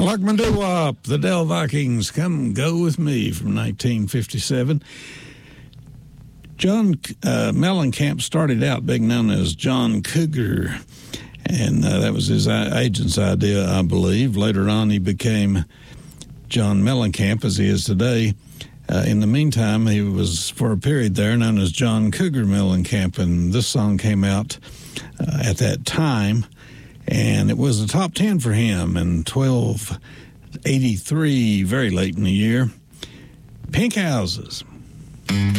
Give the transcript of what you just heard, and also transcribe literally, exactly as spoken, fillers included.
Luck my doo-wop, the Del Vikings, Come Go With Me from nineteen fifty-seven. John uh, Mellencamp started out being known as John Cougar, and uh, that was his agent's idea, I believe. Later on, he became John Mellencamp, as he is today. Uh, in the meantime, he was, for a period there, known as John Cougar Mellencamp, and this song came out uh, at that time. And it was a top ten for him in twelve eighty-three, very late in the year. Pink Houses.